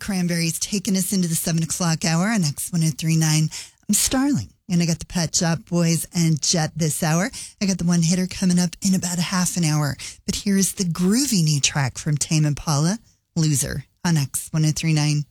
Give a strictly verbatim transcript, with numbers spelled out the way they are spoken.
Cranberries taking us into the seven o'clock hour on X one oh three point nine. I'm Starling, and I got the Pet Shop Boys and Jet this hour. I got the one hitter coming up in about a half an hour. But here's the groovy new track from Tame Impala, Loser, on X one oh three point nine.